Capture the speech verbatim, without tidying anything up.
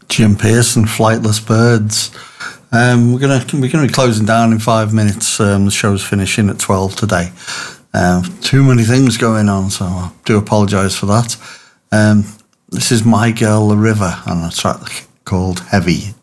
Jim Pearson, Flightless Birds. Um, we're gonna we're gonna be closing down in five minutes. Um, the show's finishing at twelve today. Um, too many things going on, so I do apologise for that. Um, this is My Girl, The River, and a track called Heavy.